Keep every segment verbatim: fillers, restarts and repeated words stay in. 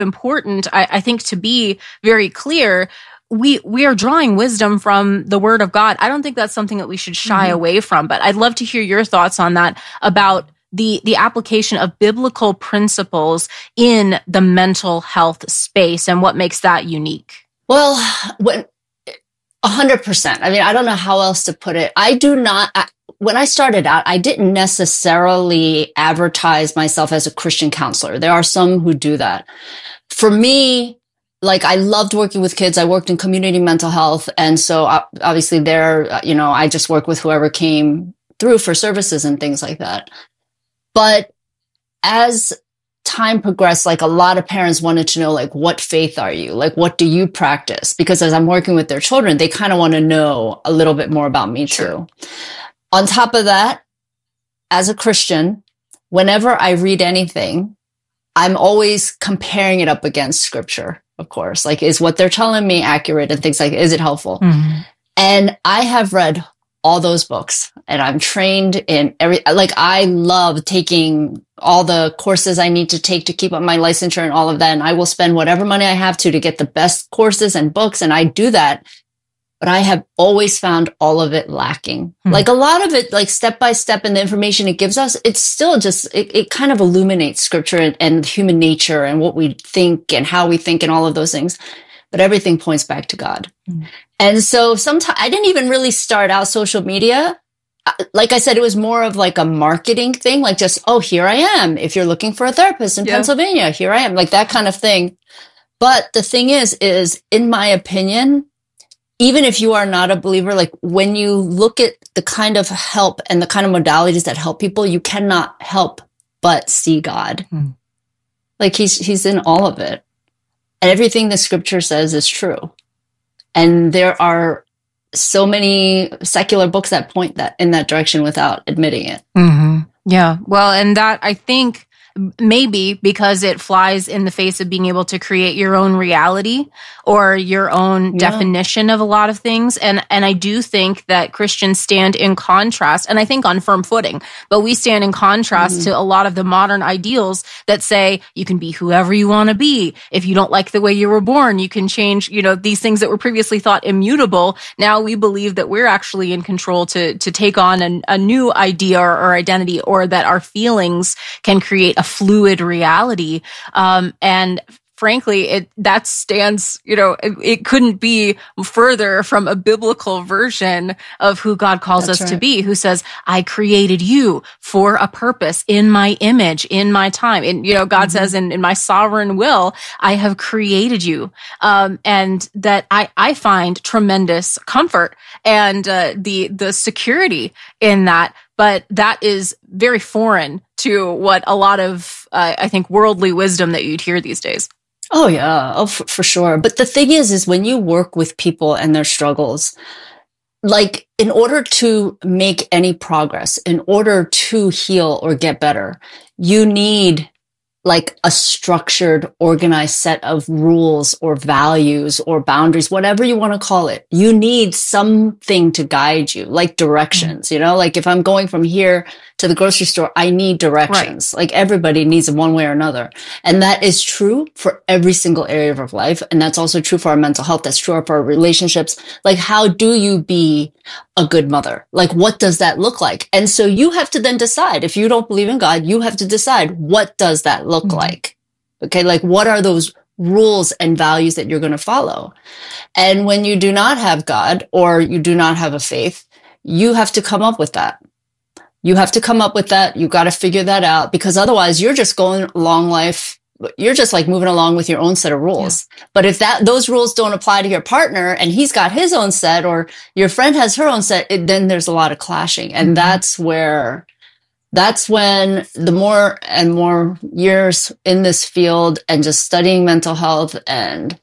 important, I, I think, to be very clear. We we are drawing wisdom from the Word of God. I don't think that's something that we should shy mm-hmm. away from, but I'd love to hear your thoughts on that, about the the application of biblical principles in the mental health space and what makes that unique. Well, when a hundred percent. I mean, I don't know how else to put it. I do not, I, when I started out, I didn't necessarily advertise myself as a Christian counselor. There are some who do that. For me, like, I loved working with kids. I worked in community mental health. And so obviously there, you know, I just worked with whoever came through for services and things like that. But as time progressed, like, a lot of parents wanted to know, like, what faith are you? Like, what do you practice? Because as I'm working with their children, they kind of want to know a little bit more about me too. On top of that, as a Christian, whenever I read anything, I'm always comparing it up against scripture, of course. Like, is what they're telling me accurate, and things like, is it helpful? Mm-hmm. And I have read all those books, and I'm trained in every, like, I love taking all the courses I need to take to keep up my licensure and all of that. And I will spend whatever money I have to, to get the best courses and books. And I do that, but I have always found all of it lacking. Hmm. Like, a lot of it, like, step by step, and the information it gives us, it's still just, it, it kind of illuminates scripture and, and human nature and what we think and how we think and all of those things. But everything points back to God. Hmm. And so sometimes I didn't even really start out social media. Like I said, it was more of like a marketing thing, like, just, oh, here I am. If you're looking for a therapist in yeah. Pennsylvania, here I am, like that kind of thing. But the thing is, is in my opinion, even if you are not a believer, like, when you look at the kind of help and the kind of modalities that help people, you cannot help but see God. Hmm. Like, he's, he's in all of it. And everything the scripture says is true. And there are so many secular books that point that in that direction without admitting it. Mm-hmm. Yeah. Well, and that, I think, maybe because it flies in the face of being able to create your own reality or your own yeah. definition of a lot of things. And and I do think that Christians stand in contrast, and I think on firm footing, but we stand in contrast mm-hmm. to a lot of the modern ideals that say you can be whoever you want to be. If you don't like the way you were born, you can change, you know, these things that were previously thought immutable. Now we believe that we're actually in control to to take on an, a new idea or, or identity, or that our feelings can create a fluid reality. Um, and frankly, it, that stands, you know, it, it couldn't be further from a biblical version of who God calls That's us right. to be, who says, I created you for a purpose in my image, in my time. And, you know, God mm-hmm. says in, in my sovereign will, I have created you. Um, and that I, I find tremendous comfort and, uh, the, the security in that. But that is very foreign to what a lot of, uh, I think, worldly wisdom that you'd hear these days. Oh, yeah. Oh, for, for sure. But the thing is, is when you work with people and their struggles, like, in order to make any progress, in order to heal or get better, you need like a structured, organized set of rules or values or boundaries, whatever you want to call it. You need something to guide you, like directions, mm-hmm. you know, like if I'm going from here to the grocery store, I need directions. Right. Like, everybody needs them one way or another. And that is true for every single area of our life. And that's also true for our mental health. That's true for our relationships. Like, how do you be a good mother? Like, what does that look like? And so you have to then decide, if you don't believe in God, you have to decide, what does that look mm-hmm. like? Okay. Like, what are those rules and values that you're going to follow? And when you do not have God, or you do not have a faith, you have to come up with that. You have to come up with that. You got to figure that out, because otherwise you're just going along life. You're just like moving along with your own set of rules. Yeah. But if that, those rules don't apply to your partner, and he's got his own set, or your friend has her own set, it, then there's a lot of clashing. And mm-hmm. that's where, that's when the more and more years in this field and just studying mental health and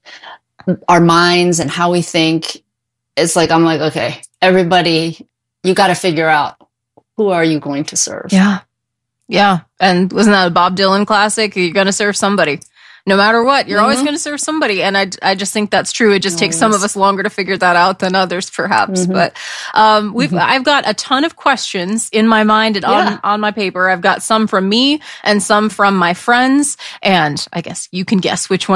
our minds and how we think, it's like, I'm like, okay, everybody, you got to figure out, who are you going to serve? Yeah. Yeah. And wasn't that a Bob Dylan classic? You're going to serve somebody. no matter what, you're mm-hmm. always going to serve somebody. And I, I just think that's true. It just always. takes some of us longer to figure that out than others, perhaps. Mm-hmm. But um, we've mm-hmm. I've got a ton of questions in my mind and yeah. on, on my paper. I've got some from me and some from my friends. And I guess you can guess which one